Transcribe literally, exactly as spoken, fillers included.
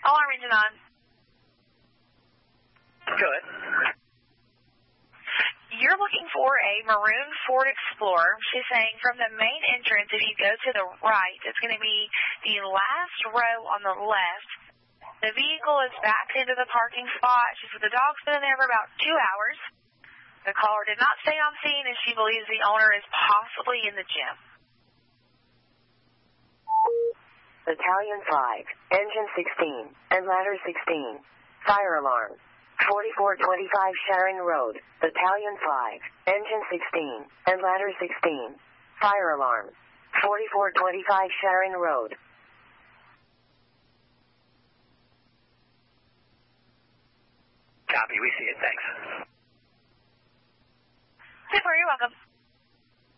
Alarm engine on. Good. You're looking for a maroon Ford Explorer. She's saying from the main entrance, if you go to the right, it's going to be the last row on the left. The vehicle is backed into the parking spot. She's with the dog's been in there for about two hours. The caller did not stay on scene, and she believes the owner is possibly in the gym. Battalion five, Engine sixteen, and Ladder sixteen. Fire alarm. forty-four twenty-five Sharon Road, Battalion five, Engine sixteen, and Ladder sixteen. Fire alarm. forty-four twenty-five Sharon Road. Copy, we see it, thanks. Super, you're welcome.